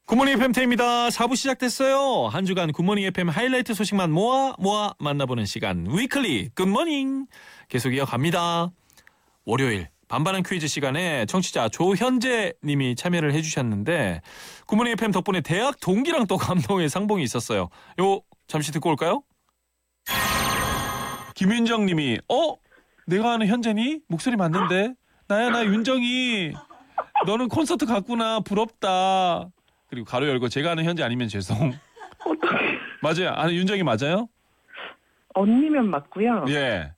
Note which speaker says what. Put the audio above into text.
Speaker 1: 굿모닝 FM 태입니다. 4부 시작됐어요. 한 주간 굿모닝 FM 하이라이트 소식만 모아 만나보는 시간 위클리 굿모닝 계속 이어갑니다. 월요일 반반한 퀴즈 시간에 청취자 조현재 님이 참여를 해주셨는데 굿모닝 FM 덕분에 대학 동기랑 또 감동의 상봉이 있었어요. 요 잠시 듣고 올까요? 김윤정 님이 내가 아는 현재니? 목소리 맞는데? 나야 나 윤정이. 너는 콘서트 갔구나. 부럽다. 그리고 가로 열고 제가 아는 현재 아니면 죄송.
Speaker 2: 어떡해.
Speaker 1: 맞아요. 아는 윤정이 맞아요?
Speaker 2: 언니면 맞고요.
Speaker 1: 예.